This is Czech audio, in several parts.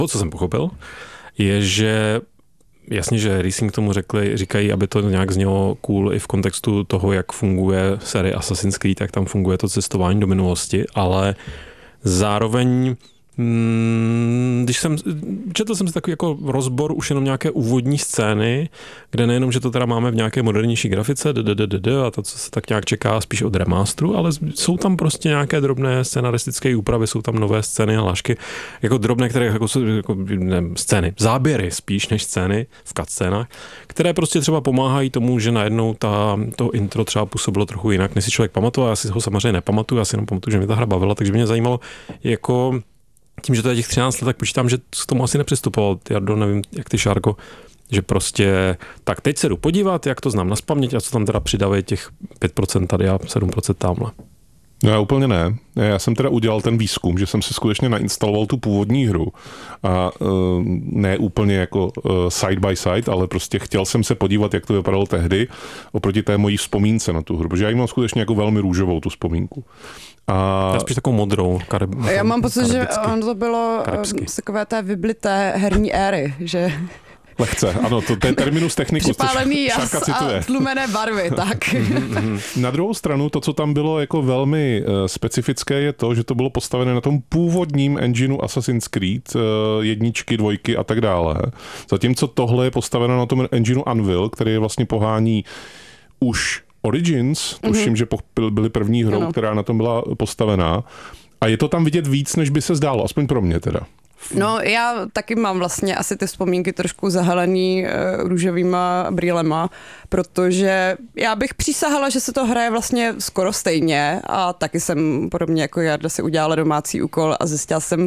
co jsem pochopil, je, že jasně, že Rising tomu říkají, aby to nějak znělo cool i v kontextu toho, jak funguje série Assassin's Creed, jak tam funguje to cestování do minulosti, ale zároveň četl jsem si takový jako rozbor už jenom nějaké úvodní scény, kde nejenom, že to teda máme v nějaké modernější grafice, a to, co se tak nějak čeká spíš od remasteru, ale jsou tam prostě nějaké drobné scenaristické úpravy, jsou tam nové scény a hlášky, jako drobné, které jako scény, záběry spíš než scény v cutscénách, které prostě třeba pomáhají tomu, že najednou to intro třeba působilo trochu jinak, než si člověk pamatoval, já si ho samozřejmě nepamatuju, já si jenom pamatuju, že mě ta hra bavila, takže mě zajímalo, jako tím, že to je těch 13 let, tak počítám, že k tomu asi nepřistupoval. Jardo, nevím, jak ty, Šárko, že prostě, tak teď se jdu podívat, jak to znám nazpaměť a co tam teda přidávají těch 5% tady a 7% tamhle. No já úplně ne. Já jsem teda udělal ten výzkum, že jsem si skutečně nainstaloval tu původní hru a ne úplně jako side by side, ale prostě chtěl jsem se podívat, jak to vypadalo tehdy oproti té mojí vzpomínce na tu hru, protože já ji mám skutečně jako velmi růžovou tu vzpomínku. Já spíš takovou modrou. Já mám pocit, že to bylo z takové té vyblité herní éry, že... Lehce, ano, to je terminus technicus. Připálený jas a tlumené barvy, tak. Na druhou stranu, to, co tam bylo jako velmi specifické, je to, že to bylo postavené na tom původním engineu Assassin's Creed, jedničky, dvojky a tak dále. Zatímco tohle je postaveno na tom engineu Anvil, který je vlastně pohání už Origins, tuším, že byly první hrou, která na tom byla postavená. A je to tam vidět víc, než by se zdálo, aspoň pro mě teda. No já taky mám vlastně asi ty vzpomínky trošku zahalený růžovýma brýlema, protože já bych přísahala, že se to hraje vlastně skoro stejně a taky jsem podobně jako Jarda si udělala domácí úkol a zjistila jsem,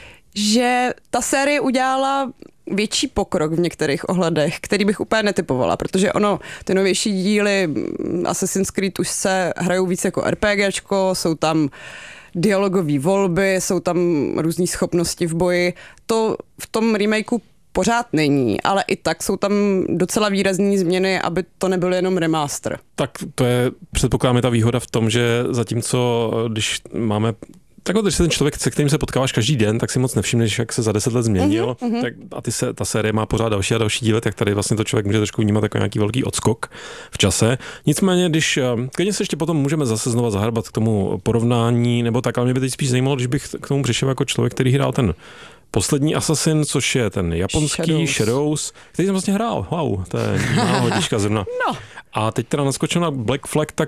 že ta série udělala větší pokrok v některých ohledech, který bych úplně netypovala, protože ty novější díly Assassin's Creed už se hrajou víc jako RPGčko, jsou tam dialogové volby, jsou tam různé schopnosti v boji. To v tom remakeu pořád není, ale i tak jsou tam docela výrazné změny, aby to nebyl jenom remaster. Tak to je, předpokládám, ta výhoda v tom, že zatímco, když takhle, když se ten člověk, se kterým se potkáváš každý den, tak si moc nevšimneš, jak se za 10 let změnil. Tak a ta série má pořád další a další díly, tak tady vlastně to člověk může trošku vnímat jako nějaký velký odskok v čase. Nicméně, klidně se ještě potom můžeme zase znova zahrbat k tomu porovnání, nebo tak, ale mě by teď spíš zajímalo, když bych k tomu přišel jako člověk, který hrál ten poslední Assassin, což je ten japonský Shadows, který jsem vlastně hrál. Wow, to je náhodička zrovna. No. A teď teda naskočil na Black Flag, tak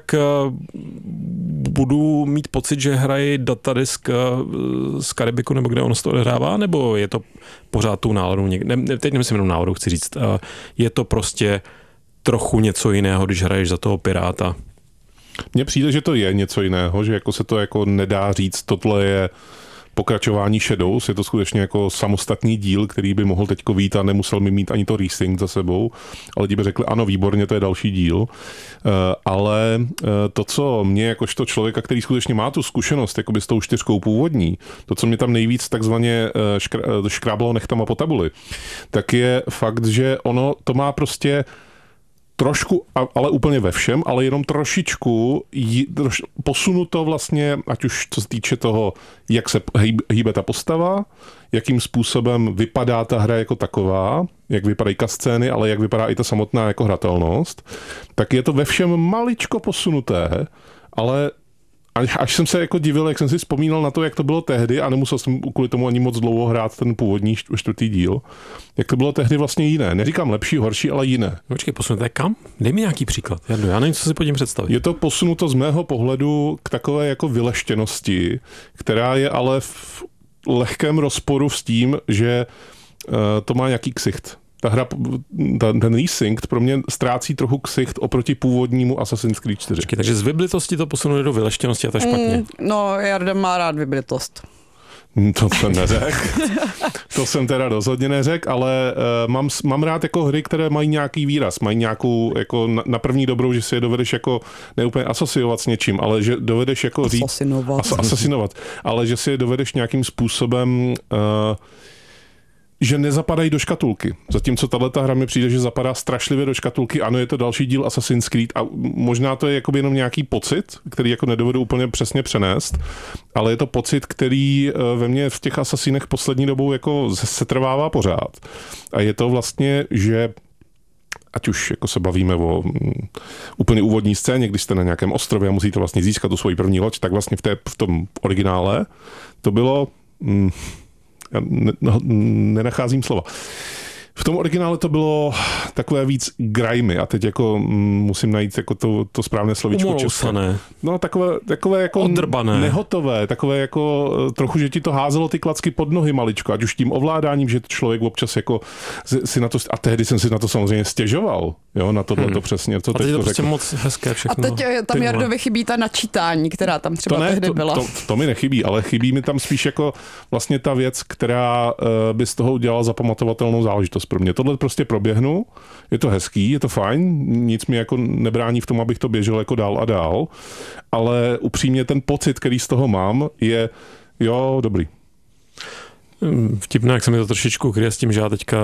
budu mít pocit, že hrají datadisk z Karibiku, nebo kde ono se to odehrává, nebo je to pořád tou náladou teď nemyslím jenom náladou, chci říct. Je to prostě trochu něco jiného, když hraješ za toho piráta. Mně přijde, že to je něco jiného, že jako se to jako nedá říct, tohle je pokračování Shadows, je to skutečně jako samostatný díl, který by mohl teďko vít a nemusel mi mít ani to Rising za sebou, ale lidi by řekli, ano, výborně, to je další díl, ale to, co mě jakožto člověka, který skutečně má tu zkušenost jakoby s tou 4 původní, to, co mě tam nejvíc takzvaně škráblo nechtama po tabuli, tak je fakt, že ono to má prostě trošku, ale úplně ve všem, ale jenom trošičku posunuto vlastně, ať už co se týče toho, jak se hýbe ta postava, jakým způsobem vypadá ta hra jako taková, jak vypadají scény, ale jak vypadá i ta samotná jako hratelnost, tak je to ve všem maličko posunuté, ale až jsem se jako divil, jak jsem si vzpomínal na to, jak to bylo tehdy a nemusel jsem kvůli tomu ani moc dlouho hrát ten původní 4. díl, jak to bylo tehdy vlastně jiné. Neříkám lepší, horší, ale jiné. Počkej, posunuté kam? Dej mi nějaký příklad. Já nevím, co si pod tím představit. Je to posunuto z mého pohledu k takové jako vyleštěnosti, která je ale v lehkém rozporu s tím, že to má nějaký ksicht. Ta hra, ten Rising pro mě ztrácí trochu ksicht oproti původnímu Assassin's Creed 4. Takže z vyblitosti to posunuje do vyleštěnosti a to je špatně. No, Jarda má rád vyblitost. To jsem neřekl. To jsem teda rozhodně neřekl, ale mám rád jako hry, které mají nějaký výraz, mají nějakou jako na první dobrou, že si je dovedeš jako neúplně asociovat s něčím, ale že dovedeš jako říct asasinovat, ale že si je dovedeš nějakým způsobem že nezapadají do škatulky. Zatímco tato hra mi přijde, že zapadá strašlivě do škatulky. Ano, je to další díl Assassin's Creed a možná to je jakoby jenom nějaký pocit, který jako nedovedu úplně přesně přenést, ale je to pocit, který ve mně v těch Assassinech poslední dobou jako setrvává pořád. A je to vlastně, že ať už jako se bavíme o úplně úvodní scéně, když jste na nějakém ostrově a musíte vlastně získat tu svoji první loď, tak vlastně v tom originále to bylo... Já nenacházím slova. V tom originále to bylo takové víc grimy a teď jako musím najít jako to správné slovíčko české. No takové jako odrbané. Nehotové, takové jako trochu, že ti to házelo ty klacky pod nohy maličko, ať už tím ovládáním, že člověk občas jako si na to, a tehdy jsem si na to samozřejmě stěžoval, jo, na tohle to přesně. To a teď je to prostě moc hezké všechno. A teď tam Jardovi chybí ta načítání, která tam třeba tehdy byla. To mi nechybí, ale chybí mi tam spíš jako vlastně ta věc, která by z toho udělala zapamatovatelnou záležitost pro mě. Tohle prostě proběhnu, je to hezký, je to fajn, nic mi jako nebrání v tom, abych to běžel jako dál a dál, ale upřímně ten pocit, který z toho mám, je jo, dobrý. Vtipné, jak se mi to trošičku kryje s tím, že já teďka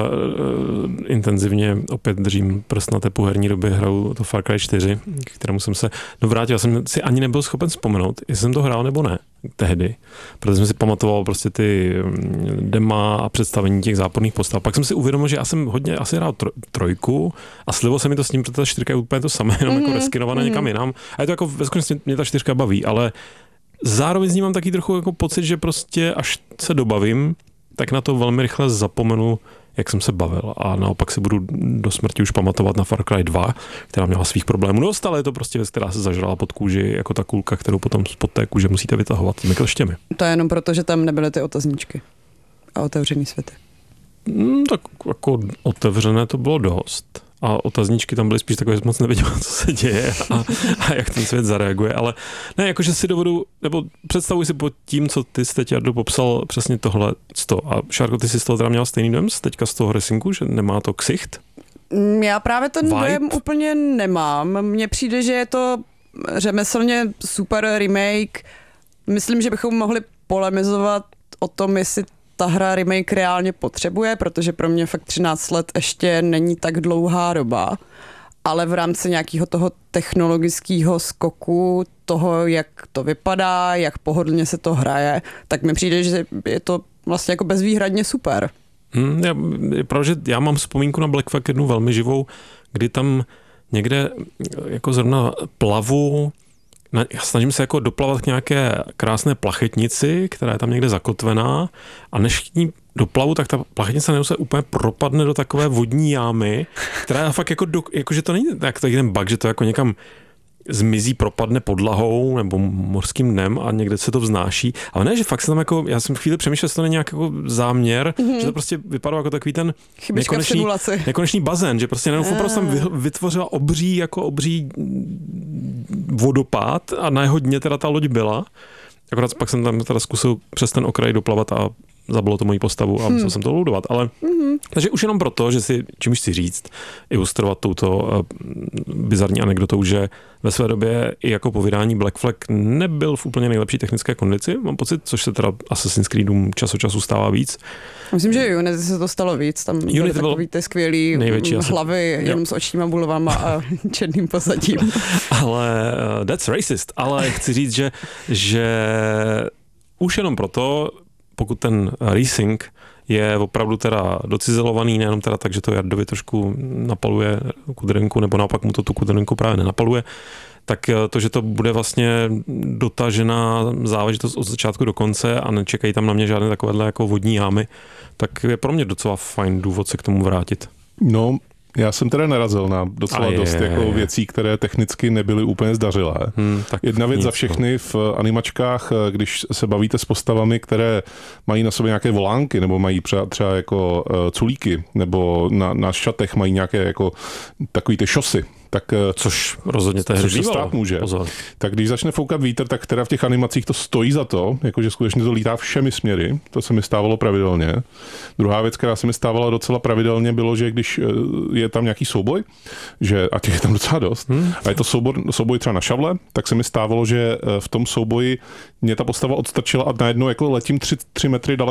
intenzivně opět držím prst na té herní době, hraju to Far Cry 4, k kterému jsem se vrátil. Já jsem si ani nebyl schopen vzpomenout, jestli jsem to hrál nebo ne tehdy, protože jsem si pamatoval prostě ty dema a představení těch záporných postav. Pak jsem si uvědomil, že já jsem hodně asi hrál trojku a slilo se mi to s tím, protože ta 4 je úplně to samé, jenom jako reskinované někam jinam. A je to jako ve skutečnosti mě ta 4 baví, ale zároveň s ním mám taky trochu jako pocit, že prostě až se dobavím, tak na to velmi rychle zapomenu, jak jsem se bavil. A naopak si budu do smrti už pamatovat na Far Cry 2, která měla svých problémů. No, ale je to prostě věc, která se zažrala pod kůži, jako ta kulka, kterou potom spod té kůže musíte vytahovat těmi kleštěmi. To je jenom proto, že tam nebyly ty otazníčky a otevřený světy. Tak jako otevřené to bylo dost. A otazníčky tam byly spíš takové, že moc nevěděl, co se děje a jak ten svět zareaguje, ale ne, jakože si dovedu, nebo představuji si pod tím, co ty jsi teď, Jardo, popsal přesně tohle. A Šárko, ty jsi z toho teda měl stejný dojem teďka z toho Resinku, že nemá to ksicht? Já právě ten dojem úplně nemám. Mně přijde, že je to řemeslně super remake. Myslím, že bychom mohli polemizovat o tom, jestli ta hra remake reálně potřebuje, protože pro mě fakt 13 let ještě není tak dlouhá doba, ale v rámci nějakého toho technologického skoku, toho, jak to vypadá, jak pohodlně se to hraje, tak mi přijde, že je to vlastně jako bezvýhradně super. Protože já mám vzpomínku na Black Flag jednu velmi živou, kdy tam někde jako zrovna plavu, snažím se jako doplavat k nějaké krásné plachetnici, která je tam někde zakotvená a než k ní doplavu, tak ta plachetnice se úplně propadne do takové vodní jámy, která je fakt jako že to není tak ten bug, že to jako někam zmizí, propadne podlahou nebo mořským dnem a někde se to vznáší. Ale ne, že fakt se tam jako, já jsem chvíli přemýšlel, že to není nějaký jako záměr, že to prostě vypadalo jako takový ten nekonečný bazén, že prostě jenom prostě tam vytvořila obří vodopád a na jeho dně teda ta loď byla. Akorát pak jsem tam teda zkusil přes ten okraj doplavat a zabilo to moji postavu a musel jsem to loadovat. Ale takže už jenom proto, že si, čím chci říct, ilustrovat touto bizarní anekdotou, že ve své době i jako po vydání Black Flag nebyl v úplně nejlepší technické kondici, mám pocit, což se teda Assassin's Creedům čas od času stává víc. Myslím, že Unity se to stalo víc, tam byly takový ty skvělý hlavy jenom s očníma bulovama a černým pozadím. Ale that's racist, ale chci říct, že už jenom proto, pokud ten resync je opravdu teda docizelovaný, nejenom teda tak, že to Jardovi trošku napaluje kudrinku, nebo naopak mu to tu kudrinku právě nenapaluje, tak to, že to bude vlastně dotažená záležitost od začátku do konce a nečekají tam na mě žádné takovéhle jako vodní jámy, tak je pro mě docela fajn důvod se k tomu vrátit. No, já jsem teda narazil na docela dost jako věcí, které technicky nebyly úplně zdařilé. Jedna věc za všechny v animačkách, když se bavíte s postavami, které mají na sobě nějaké volánky, nebo mají třeba jako culíky, nebo na šatech mají nějaké jako takový ty šosy, tak což rozhodně tehdy se stát může. Pozor. Tak když začne foukat vítr, tak teda v těch animacích to stojí za to, jakože skutečně to lítá všemi směry, to se mi stávalo pravidelně. Druhá věc, která se mi stávala docela pravidelně, bylo, že když je tam nějaký souboj, a těch je tam docela dost, a je to souboj třeba na šavle, tak se mi stávalo, že v tom souboji mě ta postava odstrčila a najednou jako letím 3 metry daleko.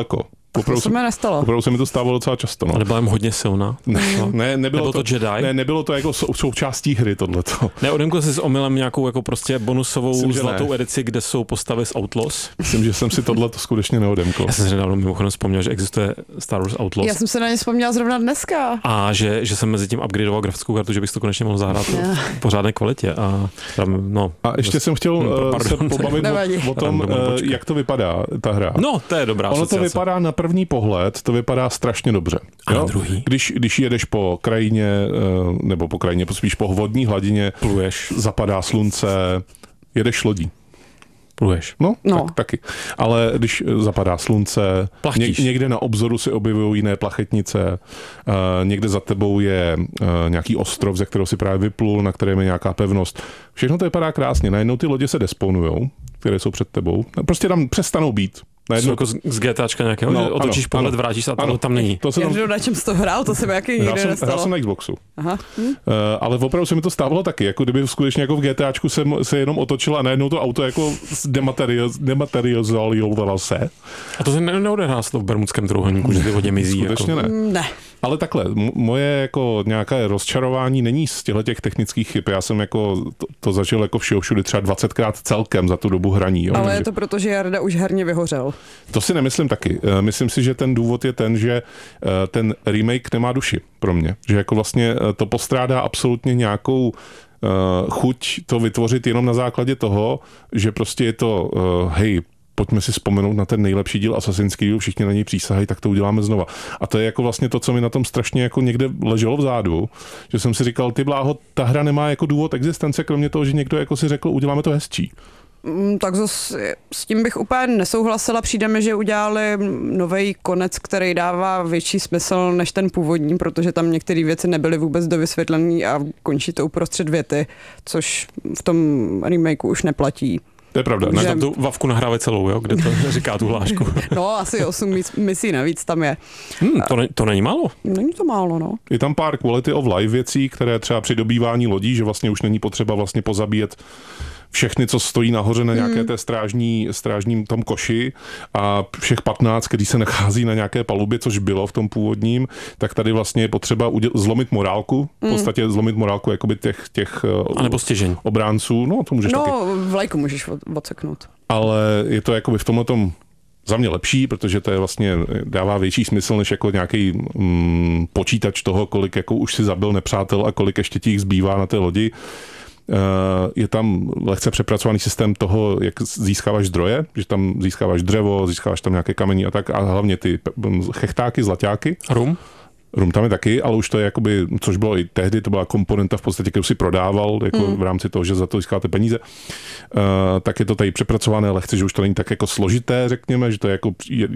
To se mi nestalo. Opravdu se mi to stávalo docela často. No. Ale byla jim hodně silná. Nebylo to Jedi? Ne, nebylo to jako součástí hry tohleto. Neodemkl jsi s omylem nějakou jako prostě bonusovou Myslím, zlatou edici, kde jsou postavy z Outlaws? Myslím, že jsem si tohleto skutečně neodemkl. Já jsem si nedávno mimochodem vzpomněl, že existuje Star Wars Outlaws. Já jsem se na ně vzpomněla zrovna dneska. A že jsem mezi tím upgradeoval grafickou kartu, že bych to konečně mohl zahrát v pořádné kvalitě. A ještě jsem chtěl se pobavit o tom, jak to vypadá, ta hra. No, to je dobrá Ono asociace. to vypadá na první pohled, to vypadá strašně dobře. A na druhý? Když jedeš po krajině, nebo po krajině, spíš po vodní hladině, Pluješ. zapadá slunce, jedeš lodí. Pluješ. No. Tak, taky. Ale když zapadá slunce, někde na obzoru se objevují jiné plachetnice, někde za tebou je nějaký ostrov, ze kterého si právě vyplul, na kterém je nějaká pevnost. Všechno to vypadá krásně. Najednou ty lodě se desponujou, které jsou před tebou. Prostě tam přestanou být. Jsou jako z GTAčka nějakého, že otočíš pohled, vrátíš se a tam není. Na čem jsi to hrál? To se mi jaký nikdy nestalo. Hrál jsem na Xboxu. Aha. Ale opravdu se mi to stávalo taky, jako kdyby skutečně jako v GTAčku se jenom otočil a najednou to auto jako dematerializovalo se. A to se neodehrá v Bermudském trojúhelníku, že ty hodně mizí. Skutečně jako. ne. Ale takhle, moje jako nějaké rozčarování není z těch technických chyb. Já jsem jako to zažil jako všude třeba 20krát celkem za tu dobu hraní. Jo? Ale je to proto, že Jarda už herně vyhořel. To si nemyslím taky. Myslím si, že ten důvod je ten, že ten remake nemá duši pro mě. Že jako vlastně to postrádá absolutně nějakou chuť to vytvořit jenom na základě toho, že prostě je to hej, pojďme si vzpomenout na ten nejlepší díl Assassin's Creed, všichni na něj přísahají, tak to uděláme znova. A to je jako vlastně to, co mi na tom strašně jako někde leželo vzadu, že jsem si říkal, ty bláho, ta hra nemá jako důvod existence, kromě toho, že někdo jako si řekl, uděláme to hezčí. Tak s tím bych úplně nesouhlasila. Přijde mi, že udělali nový konec, který dává větší smysl než ten původní, protože tam některé věci nebyly vůbec dovysvětlené a končí to uprostřed věty, což v tom remakeu už neplatí. To je pravda. Takže tam tu Vavku nahrávají celou, jo? Kde to říká tu hlášku. No, asi 8 misí navíc tam je. To není málo. Není to málo, no. Je tam pár quality of life věcí, které třeba při dobývání lodí, že vlastně už není potřeba vlastně pozabíjet všechny, co stojí nahoře na nějaké té strážním tom koši a všech 15, kteří se nachází na nějaké palubě, což bylo v tom původním, tak tady vlastně je potřeba zlomit morálku, v podstatě zlomit morálku jakoby těch a nebo stěžení obránců, no to můžeš taky. No, vlajku můžeš odseknout. Ale je to jakoby v tomhletom za mě lepší, protože to je vlastně dává větší smysl, než jako nějaký počítač toho, kolik jako už si zabil nepřátel a kolik ještě ti jich zbývá na té lodi. Je tam lehce přepracovaný systém toho, jak získáváš zdroje, že tam získáváš dřevo, získáváš tam nějaké kamení a tak, a hlavně ty chechtáky, zlaťáky. Rum tam je taky, ale už to je jakoby, což bylo i tehdy, to byla komponenta v podstatě, kterou si prodával jako v rámci toho, že za to získáte peníze. Tak je to tady přepracované lehce, že už to není tak jako složité, řekněme, že to je jako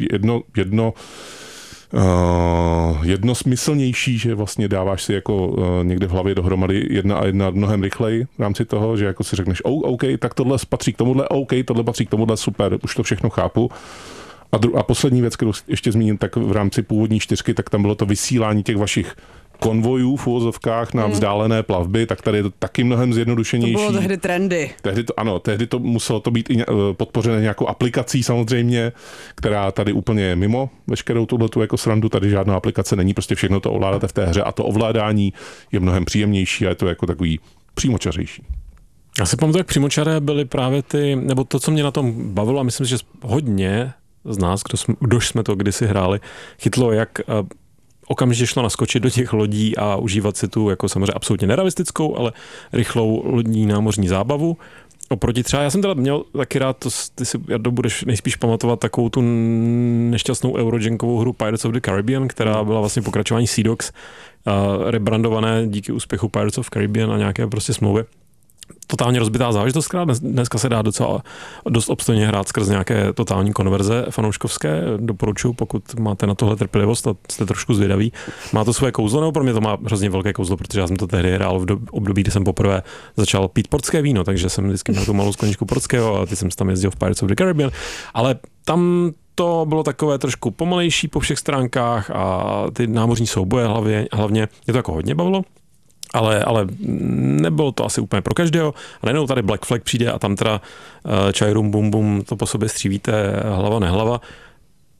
jednosmyslnější, že vlastně dáváš si jako někde v hlavě dohromady jedna a jedna mnohem rychleji v rámci toho, že jako si řekneš OK, tak tohle patří k tomuhle, OK, tohle patří k tomuhle, super, už to všechno chápu. A poslední věc, kterou ještě zmíním, tak v rámci původní 4, tak tam bylo to vysílání těch vašich konvojů v uvozovkách na vzdálené plavby, tak tady je to taky mnohem zjednodušenější. To bylo tehdy trendy. Tehdy to muselo to být i podpořené nějakou aplikací samozřejmě, která tady úplně je mimo veškerou tuhletu jako srandu, tady žádná aplikace není, prostě všechno to ovládáte v té hře a to ovládání je mnohem příjemnější a je to jako takový přímočařejší. Já si pamatuju, jak přímočaré byly právě nebo to, co mě na tom bavilo, a myslím, že hodně z nás, kdož jsme to kdysi hráli, chytlo, jak okamžitě šlo naskočit do těch lodí a užívat si tu jako samozřejmě absolutně nerealistickou, ale rychlou lodní námořní zábavu. Oproti třeba, já jsem teda měl taky rád, ty si Jardo budeš nejspíš pamatovat takovou tu nešťastnou Eurojankovou hru Pirates of the Caribbean, která byla vlastně pokračování Sea Dogs, rebrandované díky úspěchu Pirates of Caribbean a nějaké prostě smlouvy. Totálně rozbitá záležitost, která dneska se dá docela dost obstojně hrát skrz nějaké totální konverze fanouškovské. Doporučuji, pokud máte na tohle trpělivost a jste trošku zvědaví. Má to své kouzlo, nebo pro mě to má hrozně velké kouzlo, protože já jsem to tehdy hrál v období, kdy jsem poprvé začal pít portské víno, takže jsem vždycky měl tu malou skleničku portského a ty jsem tam jezdil v Pirates of the Caribbean. Ale tam to bylo takové trošku pomalejší po všech stránkách a ty námořní souboje hlavně mě to jako hodně bavilo. Ale nebylo to asi úplně pro každého. A najednou tady Black Flag přijde a tam teda čajrum bum bum to po sobě střívíte hlava nehlava.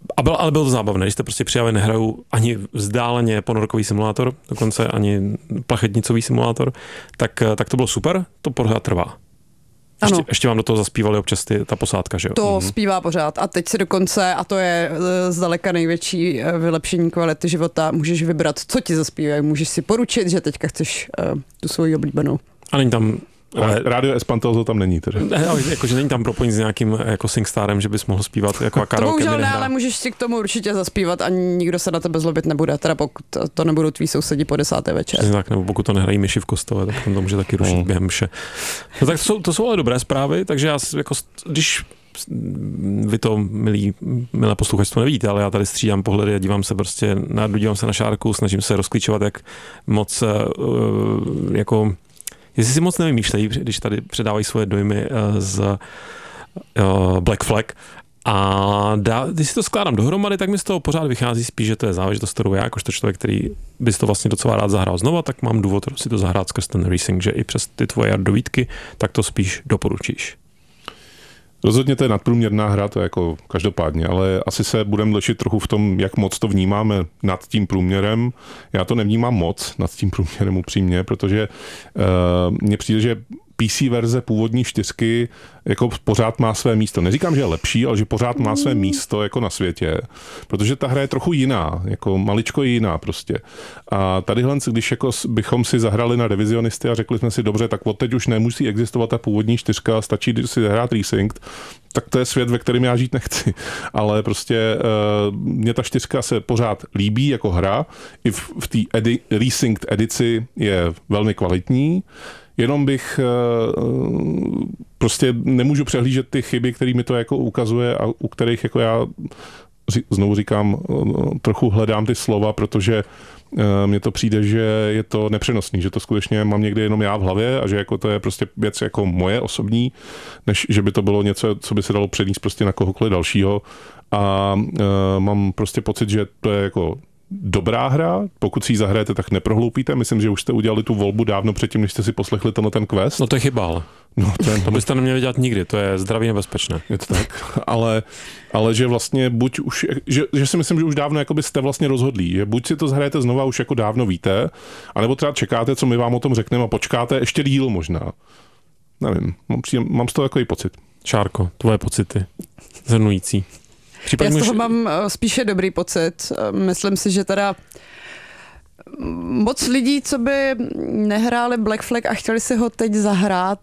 Ale bylo to zábavné, když jste prostě přijali, nehraju ani vzdáleně ponorkový simulátor, dokonce ani plachetnicový simulátor, tak to bylo super, to pořád trvá. Ještě vám do toho zaspívali občas ta posádka, že jo? To zpívá pořád a teď si dokonce, a to je zdaleka největší vylepšení kvality života, můžeš vybrat, co ti zaspívají, můžeš si poručit, že teďka chceš tu svoji oblíbenou. A není tam... Radio Espantoso tam není tedy. Jakože není tam propojení s nějakým jako SingStarem, že bys mohl zpívat jako a karaoke. To bohužel ne, ale můžeš si k tomu určitě zaspívat a nikdo se na tebe zlobit nebude, teda pokud to nebudou tví sousedi po 10. večer. Přesně tak, nebo pokud to nehrají myši v kostele, tak tam to může taky rušit během mše. No tak to jsou ale dobré zprávy, takže já jako, když vy to, milé posluchačstvo, nevidíte, ale já tady střídám pohledy a dívám se na šárku, snažím se rozklíčovat, jak moc jako jestli si moc nevymýšlejí, když tady předávají svoje dojmy z Black Flag. A když si to skládám dohromady, tak mi z toho pořád vychází spíš, že to je záležitost, kterou já, jakožto člověk, který by to vlastně docela rád zahrál znova, tak mám důvod si to zahrát skrz ten Rising, že i přes ty tvoje dovídky, tak to spíš doporučíš. Rozhodně to je nadprůměrná hra, to je jako každopádně, ale asi se budeme lišit trochu v tom, jak moc to vnímáme nad tím průměrem. Já to nevnímám moc nad tím průměrem upřímně, protože mně přijde, že PC verze původní 4 jako pořád má své místo. Neříkám, že je lepší, ale že pořád má své místo jako na světě, protože ta hra je trochu jiná, jako maličko jiná prostě. A tadyhle, když jako bychom si zahrali na revizionisty a řekli jsme si, dobře, tak od teď už nemusí existovat ta původní 4, stačí si zahrát Resynced, tak to je svět, ve kterém já žít nechci. Ale prostě mě ta 4 se pořád líbí jako hra, i v té Resynced edici je velmi kvalitní. Jenom bych prostě nemůžu přehlížet ty chyby, které mi to jako ukazuje a u kterých jako já znovu říkám, trochu hledám ty slova, protože mně to přijde, že je to nepřenosný, že to skutečně mám někde jenom já v hlavě a že jako to je prostě věc jako moje osobní, než že by to bylo něco, co by se dalo přenést prostě na kohokoliv dalšího. A mám prostě pocit, že to je jako dobrá hra, pokud si ji zahrajete, tak neprohloupíte. Myslím, že už jste udělali tu volbu dávno předtím, než jste si poslechli ten quest. No to je chyba, ale. No, to byste neměli dělat nikdy, to je zdraví nebezpečné. Je to tak, ale že vlastně buď už, že si myslím, že už dávno jako byste vlastně rozhodlí, že buď si to zahrajete znova, už jako dávno víte, anebo třeba čekáte, co my vám o tom řekneme a počkáte ještě díl možná. Nevím, mám z toho takový pocit. Šárko, tvoje pocity, zhrnující. Já z toho mám spíše dobrý pocit. Myslím si, že teda moc lidí, co by nehráli Black Flag a chtěli si ho teď zahrát,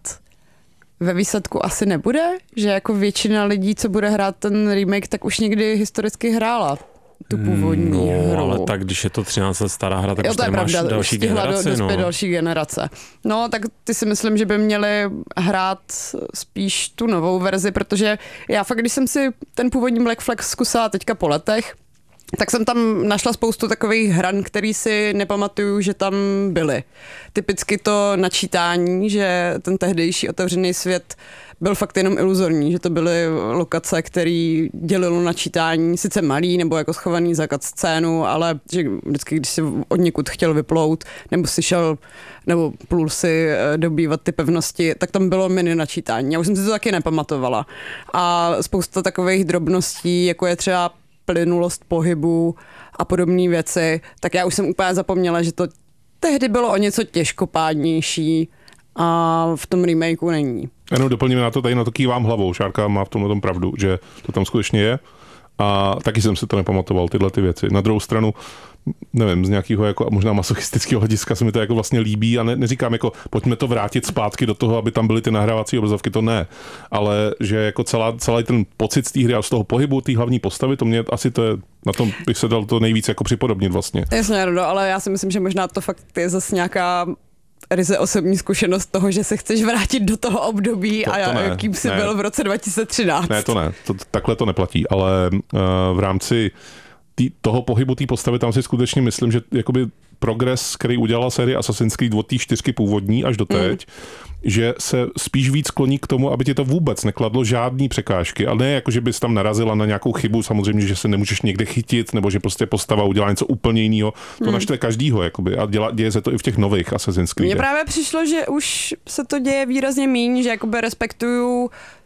ve výsledku asi nebude, že jako většina lidí, co bude hrát ten remake, tak už někdy historicky hrála tu původní hru. Ale tak když je to 13 let stará hra, tak jo, už tady máš další generaci. Další generace. No, tak ty si myslím, že by měli hrát spíš tu novou verzi, protože já fakt, když jsem si ten původní Black Flag zkusila teďka po letech, tak jsem tam našla spoustu takových hran, který si nepamatuju, že tam byly. Typicky to načítání, že ten tehdejší otevřený svět byl fakt jenom iluzorní, že to byly lokace, které dělilo načítání, sice malý nebo jako schovaný za cutscénu, ale že vždycky, když si od někud chtěl vyplout, nebo si šel, nebo plul si dobývat ty pevnosti, tak tam bylo mini načítání. Já už jsem si to taky nepamatovala. A spousta takových drobností, jako je třeba plynulost pohybu a podobné věci, tak já už jsem úplně zapomněla, že to tehdy bylo o něco těžkopádnější a v tom remakeu není. Jenom doplníme na to, tady na to kývám hlavou, Šárka má v tomhle pravdu, že to tam skutečně je a taky jsem si to nepamatoval, tyhle ty věci. Na druhou stranu, nevím, z nějakého jako možná masochistického hlediska se mi to jako vlastně líbí a neříkám jako pojďme to vrátit zpátky do toho, aby tam byly ty nahrávací obrazovky, to ne, ale že jako celý ten pocit z té hry a z toho pohybu té hlavní postavy, to mě asi to je, na tom bych se dal to nejvíc jako připodobnit vlastně. Jasně, ale já si myslím, že možná to fakt je zase nějaká ryze osobní zkušenost toho, že se chceš vrátit do toho období jakým jsi byl v roce 2013. Ne, to ne, takhle to neplatí, ale v rámci toho pohybu té postavy tam si skutečně myslím, že jakoby progres, který udělala série Assassin's Creed od té 4 původní až do teď, že se spíš víc kloní k tomu, aby ti to vůbec nekladlo žádný překážky, ale ne jako, že bys tam narazila na nějakou chybu, samozřejmě, že se nemůžeš někde chytit, nebo že prostě postava udělá něco úplně jiného. To naštve každýho, jakoby, a děje se to i v těch nových Assassin's Creed. Mně právě přišlo, že už se to děje výrazně míň, že jakoby respektuju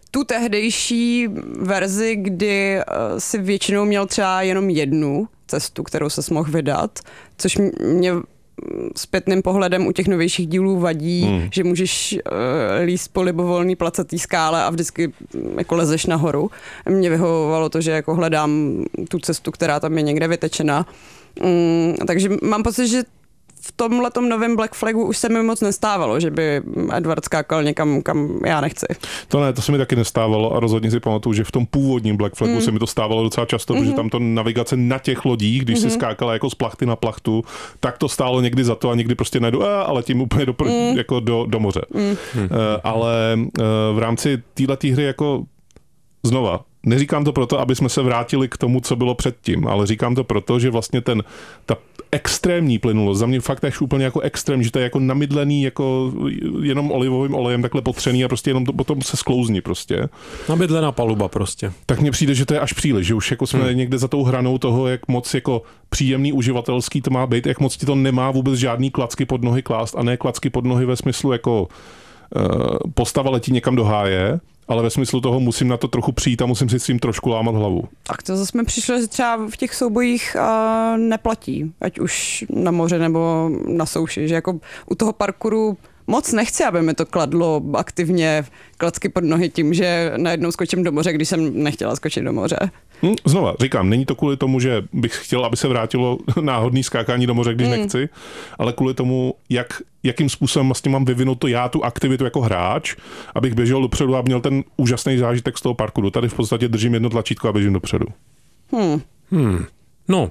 tu tehdejší verzi, kdy si většinou měl třeba jenom jednu cestu, kterou ses mohl vydat, což mě zpětným pohledem u těch novějších dílů vadí, že můžeš líst po libovolný placatý skále a vždycky jako lezeš nahoru. Mně vyhovovalo to, že jako hledám tu cestu, která tam je někde vytečena. Takže mám pocit, že v tomhletom novém Black Flagu už se mi moc nestávalo, že by Edward skákal někam, kam já nechci. To se mi taky nestávalo a rozhodně si pamatuju, že v tom původním Black Flagu se mi to stávalo docela často, protože tam to navigace na těch lodích, když si skákala jako z plachty na plachtu, tak to stálo někdy za to a někdy prostě najdu, ale tím úplně jako do moře. Ale v rámci této hry jako znova, neříkám to proto, aby jsme se vrátili k tomu, co bylo předtím, ale říkám to proto, že vlastně ta extrémní plynulost, za mě fakt až úplně jako extrém, že to je jako namydlený, jako jenom olivovým olejem takhle potřený a prostě jenom to potom se sklouzní prostě. Namydlená paluba prostě. Tak mně přijde, že to je až příliš, že už jako jsme někde za tou hranou toho, jak moc jako příjemný uživatelský to má být, jak moc ti to nemá vůbec žádný klacky pod nohy klást a ne klacky pod nohy ve smyslu jako postava letí někam do háje, ale ve smyslu toho musím na to trochu přijít a musím si s tím trošku lámat hlavu. Tak to zase mi přišlo, že třeba v těch soubojích neplatí, ať už na moře nebo na souši, že jako u toho parkouru moc nechci, aby mi to kladlo aktivně klacky pod nohy tím, že najednou skočím do moře, když jsem nechtěla skočit do moře. Znova, říkám, není to kvůli tomu, že bych chtěl, aby se vrátilo náhodný skákání do moře, když nechci, ale kvůli tomu, jakým způsobem vlastně mám vyvinout tu aktivitu jako hráč, abych běžel dopředu a měl ten úžasný zážitek z toho parkouru. Tady v podstatě držím jedno tlačítko a běžím dopředu. No,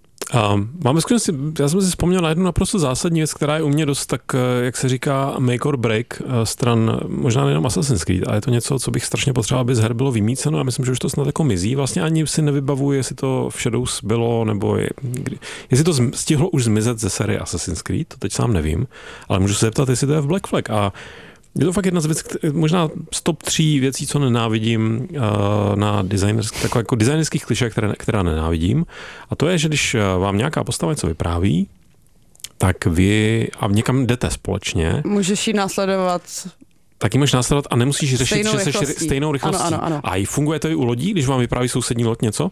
máme skutečně, já jsem si vzpomněl na jednu naprosto zásadní věc, která je u mě dost tak, jak se říká, make or break stran, možná nejenom Assassin's Creed, ale je to něco, co bych strašně potřeboval, aby z her bylo vymýceno. Já myslím, že už to snad jako mizí. Vlastně ani si nevybavuji, jestli to v Shadows bylo, nebo jestli to stihlo už zmizet ze série Assassin's Creed, to teď sám nevím, ale můžu se zeptat, jestli to je v Black Flag. A je to fakt jedna z věcí, možná z top 3 věcí, co nenávidím na takové jako designerských klišé, která nenávidím. A to je, že když vám nějaká postava něco vypráví, tak vy a někam jdete společně. Můžeš ji následovat. Taky můžeš následovat a nemusíš řešit, že se stejnou rychlostí. Ano. A funguje to i u lodí, když vám vypráví sousední loď něco?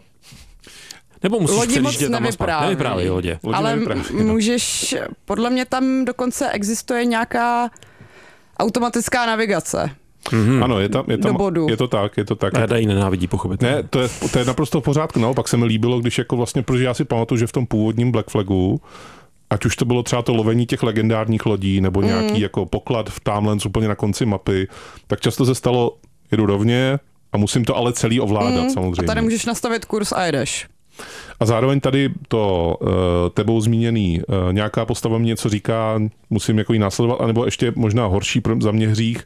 Nebo musíš lodi moc nevypráví lodě. Ale můžeš, podle mě tam dokonce existuje nějaká automatická navigace. Ano, je tam, je to tak. Rada ji nenávidí, pochopit. Ne, to je naprosto v pořádku. Naopak se mi líbilo, když jako vlastně, protože já si pamatuju, že v tom původním Black Flagu, ať už to bylo třeba to lovení těch legendárních lodí, nebo nějaký jako poklad v Tamlands úplně na konci mapy, tak často se stalo, jedu rovně a musím to ale celý ovládat samozřejmě. A tady můžeš nastavit kurz a jedeš. A zároveň tady to tebou zmíněný, nějaká postava mě něco říká, musím jako jí následovat, anebo ještě možná horší za mě hřích,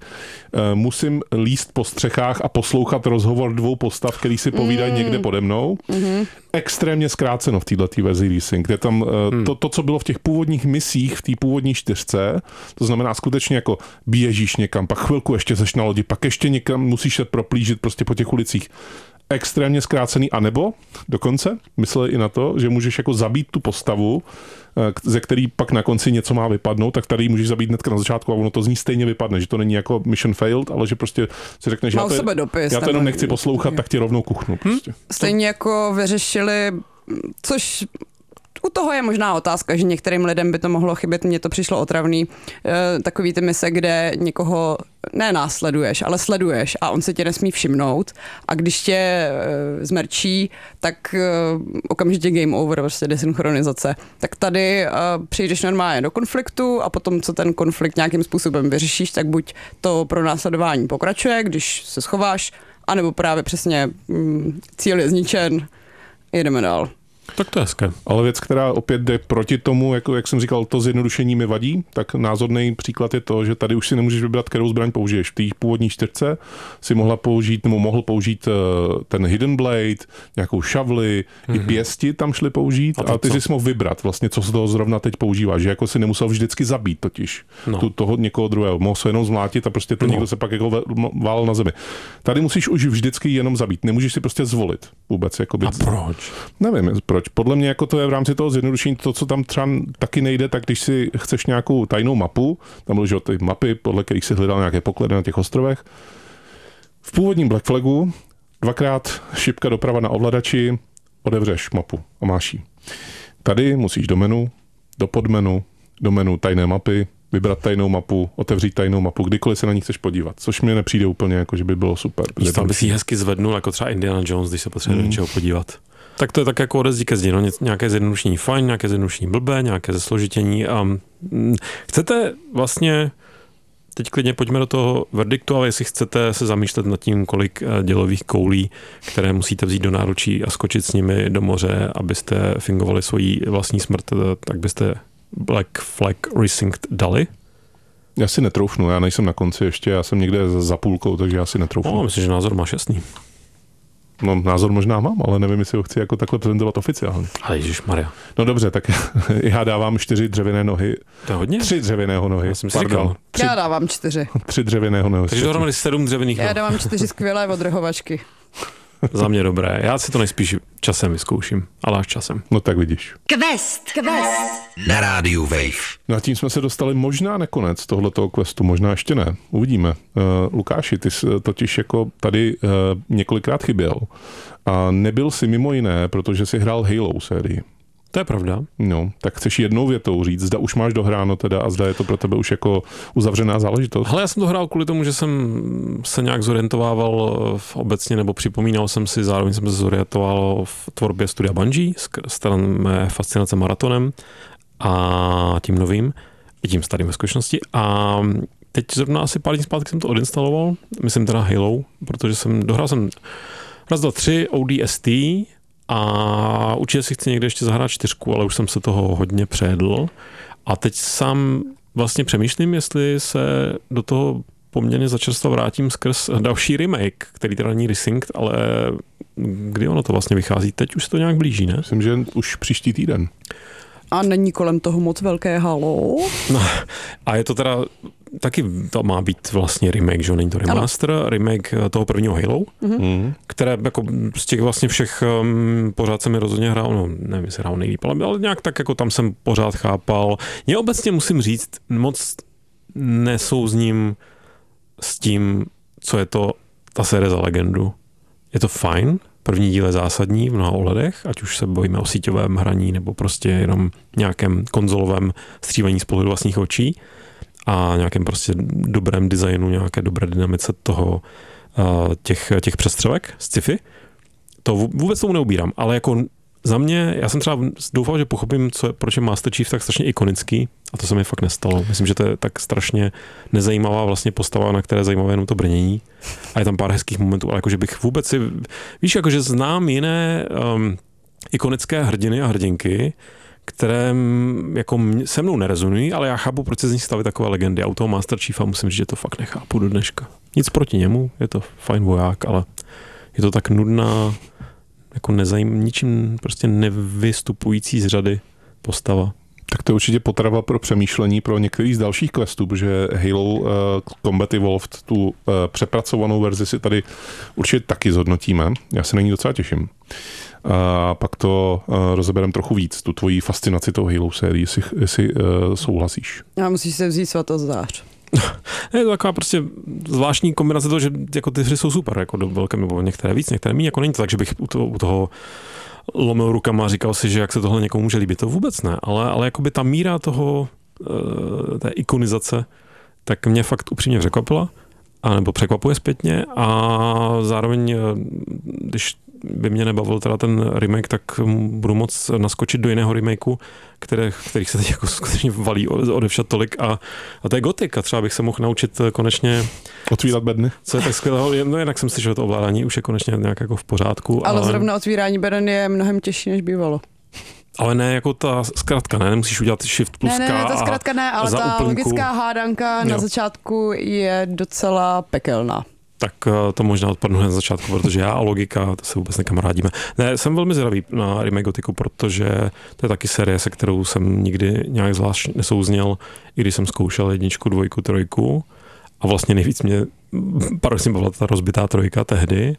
musím líst po střechách a poslouchat rozhovor dvou postav, který si povídají někde pode mnou. Extrémně zkráceno v této verzi Rising, kde tam to, co bylo v těch původních misích, v té původní 4, to znamená skutečně jako běžíš někam, pak chvilku ještě seš na lodi, pak ještě někam musíš se proplížit prostě po těch ulicích. Extrémně zkrácený, anebo dokonce mysleli i na to, že můžeš jako zabít tu postavu, ze který pak na konci něco má vypadnout, tak tady můžeš zabít hnedka na začátku a ono to z ní stejně vypadne, že to není jako mission failed, ale že prostě si řekneš, já to jenom nechci poslouchat, tak ti rovnou kuchnu. Prostě. Stejně jako vyřešili, což u toho je možná otázka, že některým lidem by to mohlo chybět, mně to přišlo otravný, takový ty mise, kde někoho nenásleduješ, ale sleduješ a on se tě nesmí všimnout a když tě zmerčí, tak okamžitě game over, prostě desynchronizace. Tak tady přijdeš normálně do konfliktu a potom, co ten konflikt nějakým způsobem vyřešíš, tak buď to pronásledování pokračuje, když se schováš, anebo právě přesně cíl je zničen, jedeme dál. Tak to je hezké. Ale věc, která opět jde proti tomu, jako jak jsem říkal, to zjednodušení mi vadí, tak názorný příklad je to, že tady už si nemůžeš vybrat, kterou zbraň použiješ. V té původní 4 si mohl použít ten Hidden Blade, nějakou šavli, i pěsti tam šli použít a ty si mohl vybrat vlastně, co z toho zrovna teď používáš, že jako si nemusel vždycky zabít totiž toho někoho druhého. Mohl se jenom zmlátit a prostě ten někdo se pak jako válel na zemi. Tady musíš už vždycky jenom zabít. Nemůžeš si prostě zvolit vůbec. Jakoby. A proč? Nevím, proč. Podle mě jako to je v rámci toho zjednodušení to, co tam třeba taky nejde, tak když si chceš nějakou tajnou mapu, tam byly ty mapy, podle kterých si hledal nějaké poklady na těch ostrovech, V původním Black Flagu 2x šipka doprava na ovladači, otevřeš mapu a máš ji. Tady musíš do menu, do podmenu, do menu tajné mapy, vybrat tajnou mapu, otevřít tajnou mapu, kdykoliv se na ní chceš podívat, což mi nepřijde úplně jako, že by bylo super. Místo, aby si ji hezky zvednul, jako třeba Indiana Jones, když se potřebuje do něčeho podívat. Tak to je tak jako ode zdi ke zdi, no, nějaké zjednodušení fajn, nějaké zjednodušení blbé, nějaké zesložitění a chcete vlastně, teď klidně pojďme do toho verdiktu, ale jestli chcete se zamýšlet nad tím, kolik dělových koulí, které musíte vzít do náručí a skočit s nimi do moře, abyste fingovali svoji vlastní smrt, tak byste Black Flag Resynced dali? Já si netroufnu, já nejsem na konci ještě, já jsem někde za půlkou, takže já si netroufnu. No, myslím, že názor máš jasný. No, názor možná mám, ale nevím, jestli ho chci jako takhle prezentovat oficiálně. Ale ježišmarja. No dobře, tak já dávám 4 dřevěné nohy. To je hodně? 3 dřevěného nohy. Já jsem si říkal. Já dávám 4. 3 dřevěného nohy. Takže dohromady 7 dřevěných Já noh. dávám 4 skvělé odrhovačky. Za mě dobré. Já si to nejspíš časem vyzkouším, ale až časem. No tak vidíš. Quest na rádiu Wave. No a tím jsme se dostali možná na konec tohletoho questu, možná ještě ne. Uvidíme. Lukáši, ty jsi totiž jako tady několikrát chyběl. A nebyl si mimo jiné, protože jsi hrál Halo sérii. To je pravda. No, tak chceš jednou větou říct, zda už máš dohráno teda a zda je to pro tebe už jako uzavřená záležitost? Ale já jsem to hrál kvůli tomu, že jsem se nějak zorientovával obecně, nebo připomínal jsem si, zároveň jsem se zorientoval v tvorbě studia Bungie, stran mé fascinace maratonem a tím novým, i tím starým ve skutečnosti. A teď zrovna asi pár dní zpátky jsem to odinstaloval, myslím teda Halo, protože dohrál jsem raz, dva, 3 ODST a určitě si chci někde ještě zahrát 4, ale už jsem se toho hodně přejedl. A teď sám vlastně přemýšlím, jestli se do toho poměrně začerstva vrátím skrz další remake, který teda není resynced, ale kdy ono to vlastně vychází? Teď už se to nějak blíží, ne? Myslím, že už příští týden. A není kolem toho moc velké halo? No, a je to teda, taky to má být vlastně remake, že není to remaster, remake toho prvního Halo, které jako z těch vlastně všech pořád se mi rozhodně hrál, no nevím, jestli hrál nejlíp, ale nějak tak jako tam jsem pořád chápal. Já obecně musím říct, moc nesouzním s tím, co je to ta série za legendu. Je to fajn, první díl je zásadní v mnoha ohledech, ať už se bojíme o síťovém hraní nebo prostě jenom nějakém konzolovém střílení z pohledu vlastních očí a nějakém prostě dobrém designu, nějaké dobré dynamice toho těch přestřelek z sci-fi. To vůbec tomu neubírám, ale jako za mě, já jsem třeba doufal, že pochopím, proč je Master Chief tak strašně ikonický a to se mi fakt nestalo. Myslím, že to je tak strašně nezajímavá vlastně postava, na které je zajímavé jenom to brnění a je tam pár hezkých momentů, ale jakože bych vůbec si, víš, jakože znám jiné ikonické hrdiny a hrdinky, které jako se mnou nerezonují, ale já chápu, proč se z nich staví takové legendy. A u toho Master Chiefa musím říct, že to fakt nechápu do dneška. Nic proti němu, je to fajn voják, ale je to tak nudná, jako ničím prostě nevystupující z řady postava. Tak to je určitě potrava pro přemýšlení pro některý z dalších questů, protože Halo Combat Evolved, tu přepracovanou verzi si tady určitě taky zhodnotíme. Já se na ní docela těším. A pak to rozebereme trochu víc, tu tvoji fascinaci tou Halo sérii, jestli souhlasíš. Já musíš se vzít svatozář. Je to taková prostě zvláštní kombinace toho, že jako ty hry jsou super, jako do velké, nebo některé víc, některé méně, jako není to tak, že bych u toho lomil rukama a říkal si, že jak se tohle někomu může líbit, to vůbec ne, ale jakoby ta míra toho, té ikonizace, tak mě fakt upřímně překvapila, nebo překvapuje zpětně a zároveň, když by mě nebavil teda ten remake, tak budu moc naskočit do jiného remakeu, kterých se teď jako skutečně valí odevšad tolik a to je Gothic a třeba bych se mohl naučit konečně otvírat bedny. Co je tak skvělého, no jinak jsem si, že to ovládání už je konečně nějak jako v pořádku. Ale zrovna otvírání beden je mnohem těžší, než bývalo. Ale ne jako ta zkratka, ne? Nemusíš udělat shift plus Ne, ta zkratka ne, ale ta úplňku. logická hádanka na začátku je docela pekelná. Tak to možná odpadnu na začátku, protože já a logika, to se vůbec nekamarádíme. Ne, jsem velmi zvědavý na remake Gothicu, protože to je taky série, se kterou jsem nikdy nějak zvlášť nesouzněl, i když jsem zkoušel 1, 2, 3 a vlastně nejvíc mě paradoxně bavila ta rozbitá 3 tehdy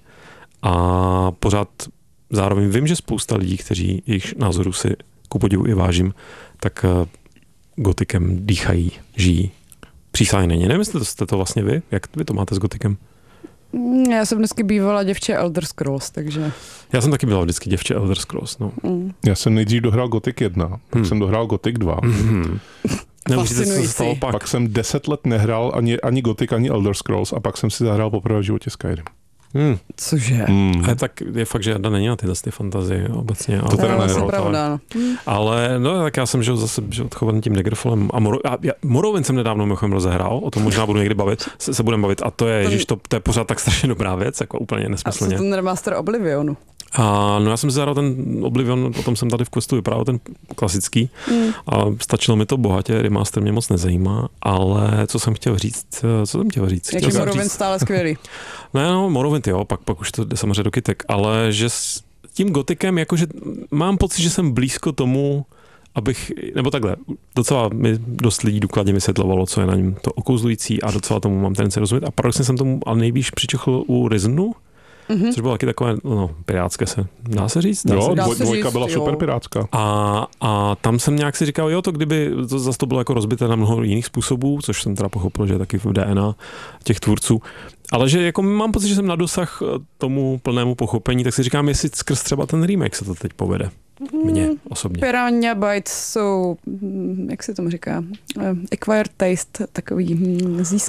a pořád zároveň vím, že spousta lidí, kteří jejich názorů si ku podivu i vážím, tak Gothicem dýchají, žijí. Přísáhně není. Nevím, jestli jste to vlastně vy, jak vy to máte s Gothicem? Já jsem vždycky bývala děvče Elder Scrolls, takže... Já jsem taky byla vždycky děvče Elder Scrolls, no. Já jsem nejdřív dohrál Gothic 1, pak jsem dohrál Gothic 2. Nemůžete se stalo Pak jsem 10 let nehrál ani Gothic, ani Elder Scrolls a pak jsem si zahrál poprvé v životě Skyrim. Cože? Ale tak je fakt, že Jarda není na tyhle fantazie obecně. To teda je ne, pravda. Ale no, tak já jsem žil zase odchovaný tím Daggerfallem a Morrowind jsem nedávno mimochodem rozehrál, o tom možná budu někdy bavit, se budeme bavit a to je, ježiš, to je pořád tak strašně dobrá věc, jako úplně nesmyslně. A co ten remaster Oblivionu? A no já jsem si zahrál ten Oblivion, o tom jsem tady v questu vyprávěl, ten klasický a stačilo mi to bohatě, remaster mě moc nezajímá, ale co jsem chtěl říct? Jak je Morrowind stále skvělý? No, Morrowind jo, pak už to jde samozřejmě do kytek, ale že s tím Gotikem, jakože mám pocit, že jsem blízko tomu, abych, nebo takhle, docela mi dost lidí důkladně vysvětlovalo, co je na něm to okouzlující a docela tomu mám tendenci rozumět a paradoxně jsem tomu ale nejvíc přičochl u Risenu, což bylo taky takové, no, pirátské se, dá se říct? Jo, dvojka byla super pirátská. A tam jsem nějak si říkal, jo, to kdyby, to zase to bylo jako rozbité na mnoho jiných způsobů, což jsem teda pochopil, že je taky v DNA těch tvůrců, ale že jako mám pocit, že jsem na dosah tomu plnému pochopení, tak si říkám, jestli skrz třeba ten remake se to teď povede. Mně osobně. Piranha Bytes jsou, jak se tomu říká, acquired taste, takový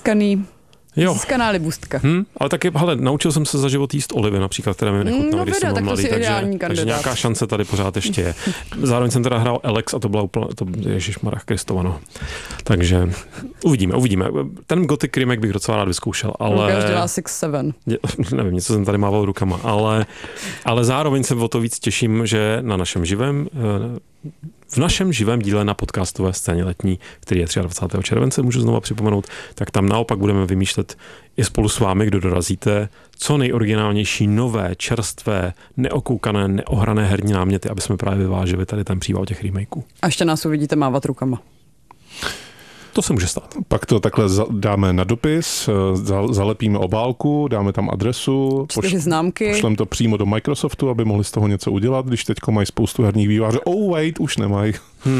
získaná libůstka. Ale taky, hele, naučil jsem se za život jíst olivy například, které mi nechutnaly, když jsem byl mladý, takže nějaká šance tady pořád ještě je. Zároveň jsem teda hrál Alex a to byla úplně, ježišmarja Kristova, no. Takže uvidíme. Ten Gothic remake bych docela rád vyzkoušel, ale... Lukáš dělá 6-7. Nevím, něco jsem tady mával rukama, ale zároveň se o to víc těším, že na našem v našem živém díle na podcastové scéně letní, který je 23. července, můžu znova připomenout, tak tam naopak budeme vymýšlet i spolu s vámi, kdo dorazíte, co nejoriginálnější, nové, čerstvé, neokoukané, neohrané herní náměty, aby jsme právě vyvážili tady ten příval těch remakeů. A ještě nás uvidíte mávat rukama. To se může stát. Pak to takhle dáme na dopis, zalepíme obálku, dáme tam adresu, 4 známky. Pošlem to přímo do Microsoftu, aby mohli z toho něco udělat, když teďko mají spoustu herních vývojářů. Už nemají.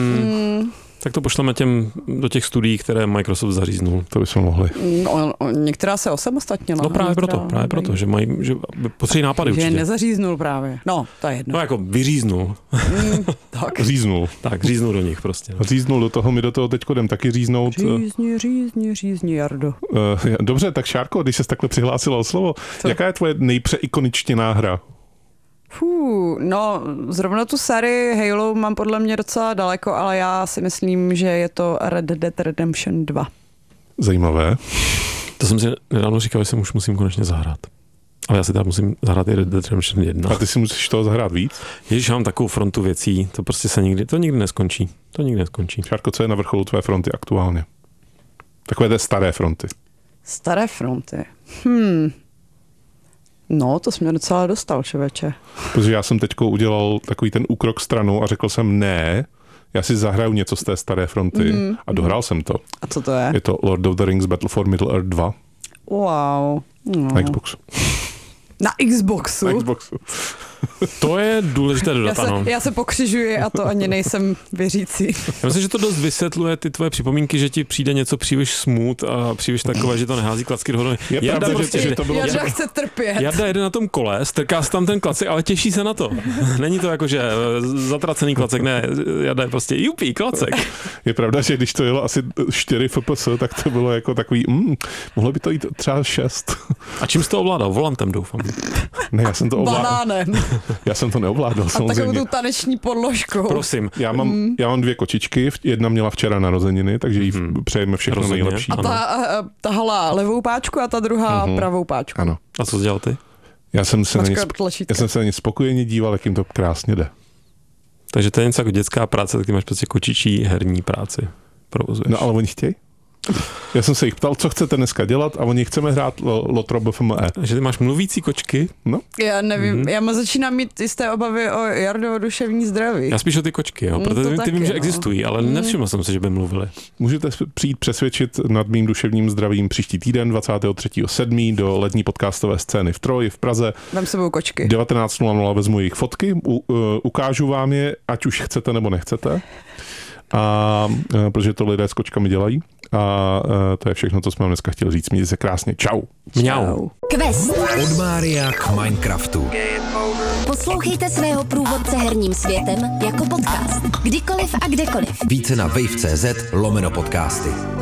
Tak to pošleme do těch studií, které Microsoft zaříznul. To bychom mohli. Některá se osamostatnila. No právě proto, že mají potřebují nápady určitě. Že nezaříznul právě. No, to je jedno. No jako vyříznul. Tak. Říznul. Tak, říznul do nich prostě. No. Říznul do toho, my do toho teďko jdem taky říznout. Řízni, Jardo. Dobře, tak Šárko, když ses takhle přihlásila o slovo, jaká je tvoje nejpřeikoničtěná hra? No, zrovna tu sérii Halo mám podle mě docela daleko, ale já si myslím, že je to Red Dead Redemption 2. Zajímavé. To jsem si nedávno říkal, že se už musím konečně zahrát. Ale já si teda musím zahrát i Red Dead Redemption 1. A ty si musíš toho zahrát víc? Ježíš, mám takovou frontu věcí, to prostě nikdy neskončí. To nikdy neskončí. Šárko, co je na vrcholu tvé fronty aktuálně? Takové té staré fronty. Staré fronty. No, to jsi mě docela dostal, člověče. Protože já jsem teďko udělal takový ten úkrok stranou a řekl jsem ne, já si zahraju něco z té staré fronty a dohrál jsem to. A co to je? Je to Lord of the Rings Battle for Middle-earth 2. Wow. No. Na Xboxu. Na Xboxu? Na Xboxu. To je důležité dodat, ano. Já se pokřižuji a to ani nejsem věřící. Já myslím, že to dost vysvětluje ty tvoje připomínky, že ti přijde něco příliš smooth a příliš takové, že to nehází klacky dohromady. Jarda chce trpět. Jarda jede na tom kole, strká se tam ten klacek, ale těší se na to. Není to jako, že zatracený klacek, ne, Jarda je prostě jupí, klacek. Je pravda, že když to jelo asi 4 FPS, tak to bylo jako takový, mohlo by to jít třeba 6. A čím jsi to ovládal? Volantem, doufám. Ne, já jsem to ovládal. Banánem. Já jsem to neovládal, samozřejmě. A takovou tu taneční podložkou. Prosím. Já mám 2 kočičky, jedna měla včera narozeniny, takže jí přejeme všechno nejlepší. A ta tahala levou páčku a ta druhá pravou páčku. Ano. A co jsi dělal ty? Já jsem se na ně spokojeně díval, jak jim to krásně jde. Takže to je něco jako dětská práce, tak ty máš prostě kočičí herní práci. Provozuješ. No ale oni chtějí. Já jsem se jich ptal, co chcete dneska dělat a oni chceme hrát Lotro BFME. Takže ty máš mluvící kočky? No. Já nevím, já začínám mít jisté obavy o Jardovo duševní zdraví. Já spíš o ty kočky, jo, protože ty vím, že existují, ale nevšiml jsem se, že by mluvili. Můžete přijít přesvědčit nad mým duševním zdravím příští týden 23.7. do letní podcastové scény v Troji v Praze. Vem sebou kočky. 19.00 vezmu jejich fotky, ukážu vám je, ať už chcete nebo nechcete. Protože to lidé s kočkami dělají. A to je všechno, co jsme vám dneska chtěli říct. Mějte se krásně. Čau. Mňau. Quest. Od Mária k Minecraftu. Poslouchejte svého průvodce herním světem jako podcast. Kdykoliv a kdekoliv. Více na wave.cz/podcasty.